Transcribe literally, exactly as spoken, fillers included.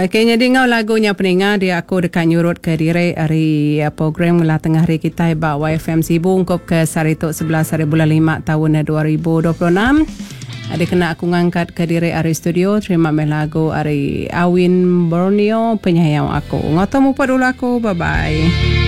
Okey, jadi ngau lagunya peninga dia aku dekat nyurut ke diri hari uh, program ngelah tengah hari kita ba Y F M Sibu ungkop ke Saritok sebelas hari bulan lima tahun dua ribu dua puluh enam. Ada kena aku ngangkat ke diri hari studio. Terima kasih lagu hari Awin Borneo penyayang aku. Ngoto mupa dulu aku. Bye bye.